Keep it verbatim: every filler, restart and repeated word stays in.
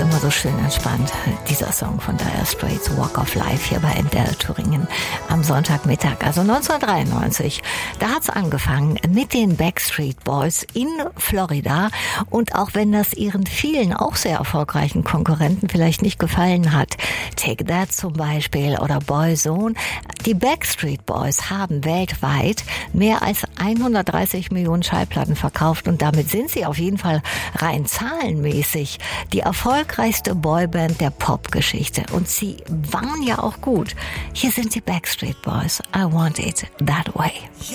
immer so schön entspannt. Dieser Song von Dire Straits, Walk of Life, hier bei M D R Thüringen am Sonntagmittag. Also neunzehnhundertdreiundneunzig, da hat's angefangen mit den Backstreet Boys in Florida. Und auch wenn das ihren vielen auch sehr erfolgreichen Konkurrenten vielleicht nicht gefallen hat, Take That zum Beispiel oder Boyzone, die Backstreet Boys haben weltweit mehr als hundertdreißig Millionen Schallplatten verkauft und damit sind sie auf jeden Fall rein zahlenmäßig die erfolgreichste Boyband der Popgeschichte. Und sie waren ja auch gut. Hier sind die Backstreet Boys. I Want It That Way.